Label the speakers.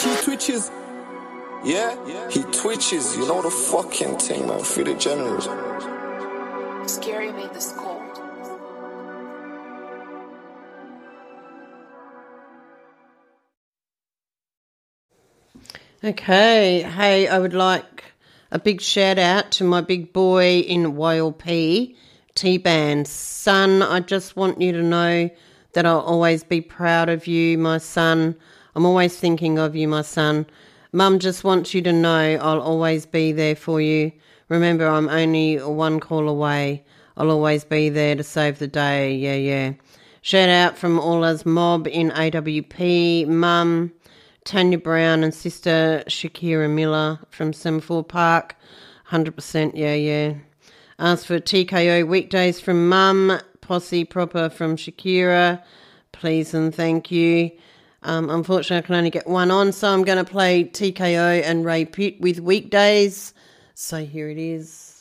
Speaker 1: He twitches. Yeah, he twitches. You know the fucking thing, man. Free the generals.
Speaker 2: Scary made this cold.
Speaker 3: Okay, hey, I would like a big shout out to my big boy in YLP, T-Band. Son, I just want you to know that I'll always be proud of you, my son. I'm always thinking of you, my son. Mum just wants you to know I'll always be there for you. Remember, I'm only one call away. I'll always be there to save the day. Yeah. Shout out from all us mob in AWP, Mum, Tanya Brown and sister Shakira Miller from Semaphore Park. 100%, yeah. Ask for TKO weekdays from Mum, Posse Proper from Shakira. Please and thank you. Unfortunately, I can only get one on, so I'm going to play TKO and Ray Pitt with weekdays. So here it is.